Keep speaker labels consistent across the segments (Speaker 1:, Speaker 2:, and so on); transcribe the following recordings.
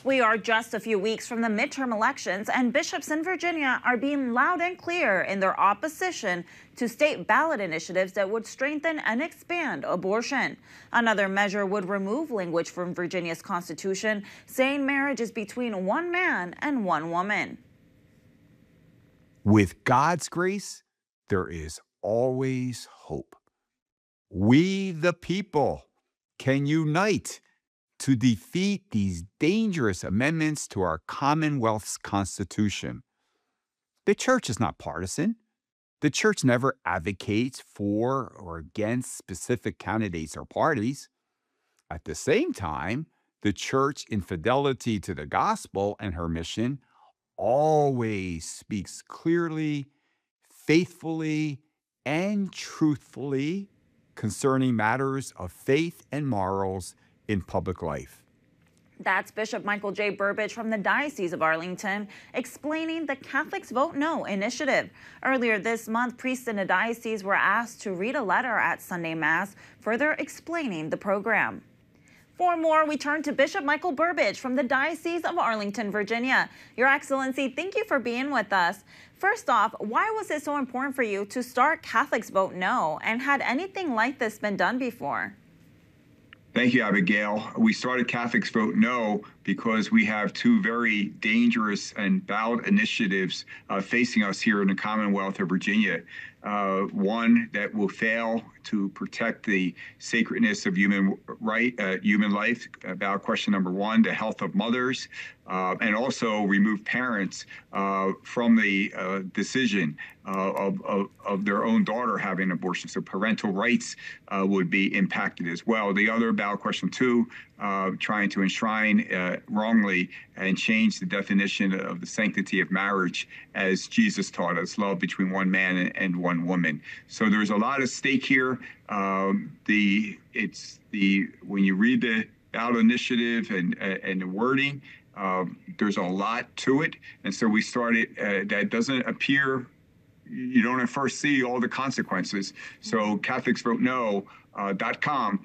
Speaker 1: We are just a few weeks from the midterm elections, and bishops in Virginia are being loud and clear in their opposition to state ballot initiatives that would strengthen and expand abortion. Another measure would remove language from Virginia's constitution saying marriage is between one man and one woman.
Speaker 2: With God's grace, there is always hope. We, the people, can unite to defeat these dangerous amendments to our Commonwealth's Constitution. The church is not partisan. The church never advocates for or against specific candidates or parties. At the same time, the church, in fidelity to the gospel and her mission, always speaks clearly, faithfully, and truthfully concerning matters of faith and morals in public life.
Speaker 1: That's Bishop Michael J. Burbidge from the Diocese of Arlington explaining the Catholics Vote No initiative. Earlier this month, priests in the diocese were asked to read a letter at Sunday Mass, further explaining the program. For more, we turn to Bishop Michael Burbidge from the Diocese of Arlington, Virginia. Your Excellency, thank you for being with us. First off, why was it so important for you to start Catholics Vote No, and had anything like this been done before?
Speaker 3: Thank you, Abigail. We started Catholics Vote No because we have two very dangerous and ballot initiatives facing us here in the Commonwealth of Virginia. One that will fail to protect the sacredness of human life, ballot question number one, the health of mothers, and also remove parents from the decision of their own daughter having an abortion. So parental rights would be impacted as well. The other ballot question two, trying to enshrine wrongly and change the definition of the sanctity of marriage as Jesus taught us, love between one man and one woman. So there's a lot at stake here. When you read the ballot initiative and the wording, there's a lot to it. And so we started, that doesn't appear, you don't at first see all the consequences. So CatholicsVoteNo.com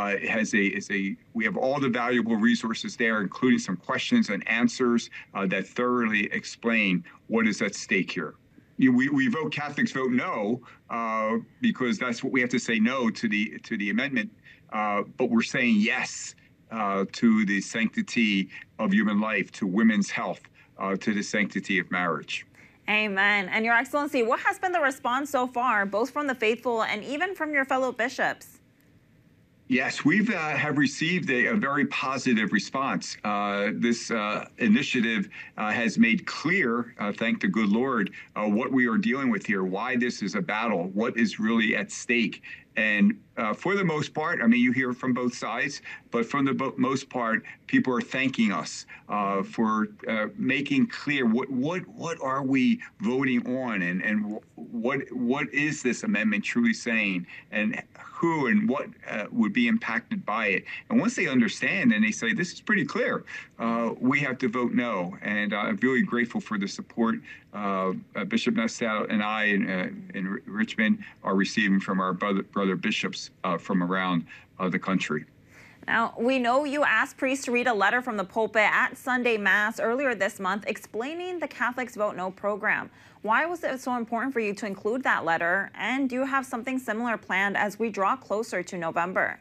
Speaker 3: we have all the valuable resources there, including some questions and answers that thoroughly explain what is at stake here. We vote Catholics Vote No because that's what we have to say no to the amendment, but we're saying yes to the sanctity of human life, to women's health, to the sanctity of marriage.
Speaker 1: Amen. And Your Excellency, what has been the response so far, both from the faithful and even from your fellow bishops?
Speaker 3: Yes, we've have received a very positive response. This initiative has made clear, thank the good Lord, what we are dealing with here, why this is a battle, what is really at stake. And for the most part, I mean, you hear from both sides, but from the most part, people are thanking us for making clear what are we voting on, and what is this amendment truly saying, and who and what would be impacted by it. And once they understand and they say, this is pretty clear, we have to vote no. And I'm really grateful for the support Bishop Nassau and I in Richmond are receiving from our brother bishops from around the country.
Speaker 1: Now, we know you asked priests to read a letter from the pulpit at Sunday Mass earlier this month explaining the Catholics Vote No program. Why was it so important for you to include that letter? And do you have something similar planned as we draw closer to November?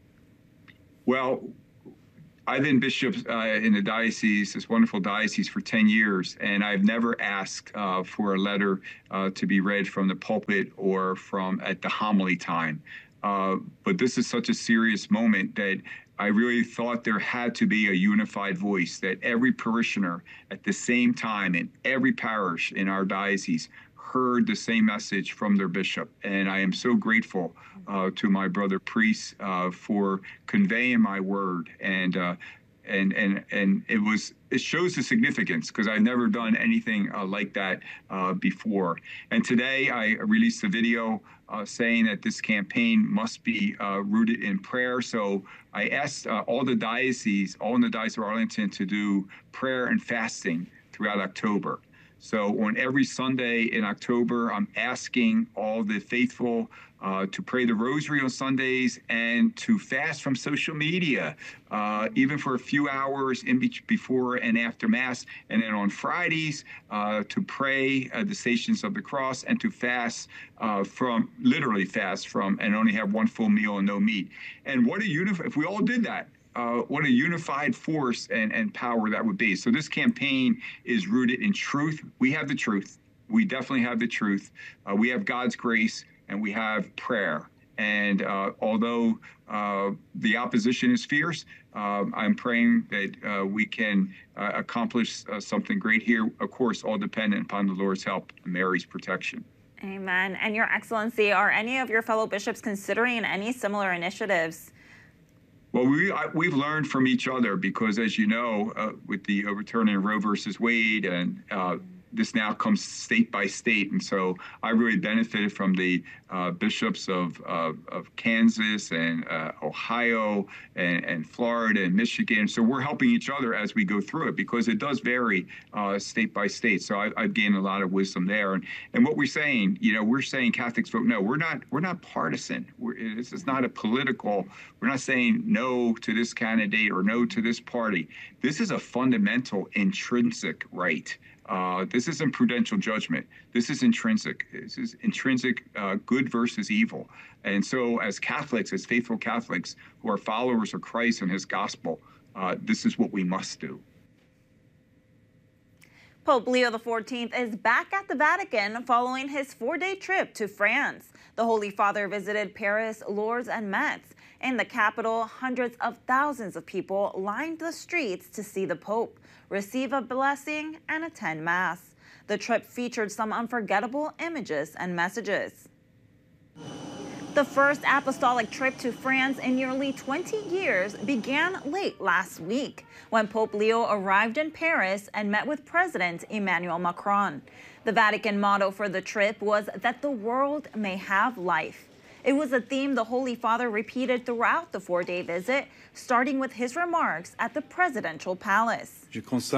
Speaker 3: Well, I've been bishop in the diocese, this wonderful diocese, for 10 years, and I've never asked for a letter to be read from the pulpit or from at the homily time. But this is such a serious moment that I really thought there had to be a unified voice, that every parishioner at the same time in every parish in our diocese heard the same message from their bishop. And I am so grateful to my brother priests for conveying my word. And it shows the significance, because I've never done anything like that before. And today I released a video saying that this campaign must be rooted in prayer. So I asked all in the Diocese of Arlington to do prayer and fasting throughout October. So on every Sunday in October, I'm asking all the faithful to pray the rosary on Sundays, and to fast from social media, even for a few hours before and after Mass. And then on Fridays, to pray the Stations of the Cross, and to fast literally fast from, and only have one full meal and no meat. And if we all did that, what a unified force and power that would be. So this campaign is rooted in truth. We have the truth. We definitely have the truth. We have God's grace, and we have prayer. And although the opposition is fierce, I'm praying that we can accomplish something great here, of course, all dependent upon the Lord's help and Mary's protection.
Speaker 1: Amen. And Your Excellency, are any of your fellow bishops considering any similar initiatives?
Speaker 3: Well, we've learned from each other because, as you know, with the overturning of Roe versus Wade, and this now comes state by state. And so I really benefited from the bishops of Kansas and Ohio and Florida and Michigan. So we're helping each other as we go through it, because it does vary state by state. So I've gained a lot of wisdom there. And what we're saying, we're saying Catholics vote no. We're not partisan. This is not a political. We're not saying no to this candidate or no to this party. This is a fundamental intrinsic right. This isn't prudential judgment. This is intrinsic. This is intrinsic good versus evil. And so as Catholics, as faithful Catholics who are followers of Christ and his gospel, this is what we must do.
Speaker 1: Pope Leo XIV is back at the Vatican following his 4-day trip to France. The Holy Father visited Paris, Lourdes, and Metz. In the capital, hundreds of thousands of people lined the streets to see the Pope, receive a blessing, and attend Mass. The trip featured some unforgettable images and messages. The first apostolic trip to France in nearly 20 years began late last week when Pope Leo arrived in Paris and met with President Emmanuel Macron. The Vatican motto for the trip was that the world may have life. It was a theme the Holy Father repeated throughout the 4-day visit, starting with his remarks at the presidential palace.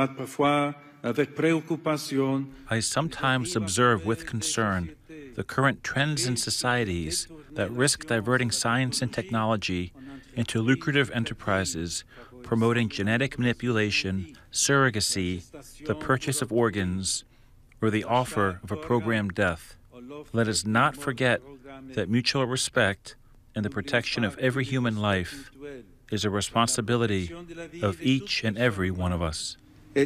Speaker 4: I sometimes observe with concern the current trends in societies that risk diverting science and technology into lucrative enterprises, promoting genetic manipulation, surrogacy, the purchase of organs, or the offer of a programmed death. Let us not forget that mutual respect and the protection of every human life is a responsibility of each and every one of us.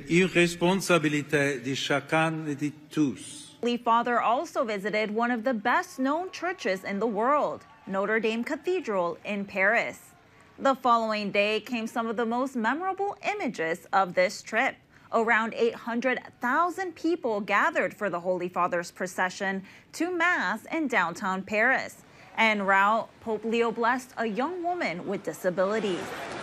Speaker 1: Holy Father also visited one of the best-known churches in the world, Notre Dame Cathedral in Paris. The following day came some of the most memorable images of this trip. Around 800,000 people gathered for the Holy Father's procession to Mass in downtown Paris. En route, Pope Leo blessed a young woman with disabilities.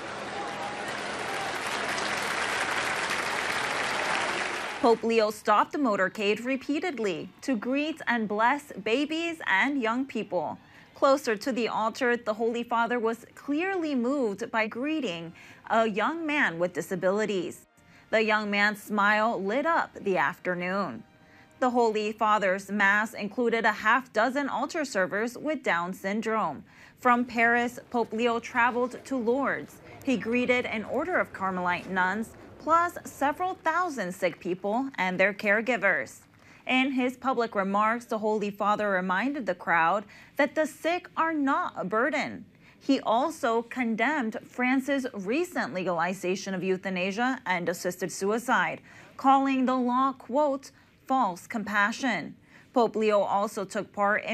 Speaker 1: Pope Leo stopped the motorcade repeatedly to greet and bless babies and young people. Closer to the altar, the Holy Father was clearly moved by greeting a young man with disabilities. The young man's smile lit up the afternoon. The Holy Father's Mass included a half-dozen altar servers with Down syndrome. From Paris, Pope Leo traveled to Lourdes. He greeted an order of Carmelite nuns, plus several thousand sick people and their caregivers. In his public remarks, the Holy Father reminded the crowd that the sick are not a burden. He also condemned France's recent legalization of euthanasia and assisted suicide, calling the law, quote, false compassion. Pope Leo also took part in